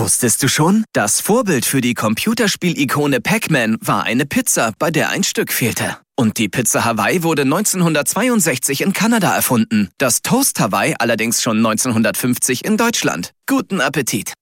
Wusstest du schon? Das Vorbild für die Computerspiel-Ikone Pac-Man war eine Pizza, bei der ein Stück fehlte. Und die Pizza Hawaii wurde 1962 in Kanada erfunden. Das Toast Hawaii allerdings schon 1950 in Deutschland. Guten Appetit!